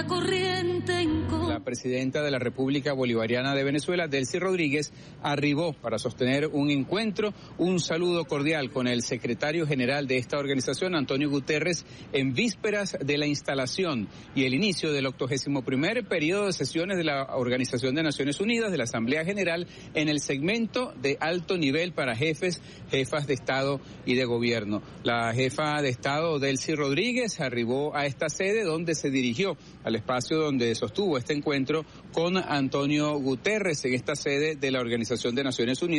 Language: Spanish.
La presidenta de la República Bolivariana de Venezuela, Delcy Rodríguez, arribó para sostener un encuentro, un saludo cordial con el secretario general de esta organización, Antonio Guterres, en vísperas de la instalación y el inicio del 81º periodo de sesiones de la Organización de Naciones Unidas, de la Asamblea General, en el segmento de alto nivel para jefas de Estado y de Gobierno. La jefa de Estado, Delcy Rodríguez, arribó a esta sede donde se dirigió al espacio donde sostuvo este encuentro con Antonio Guterres en esta sede de la Organización de Naciones Unidas.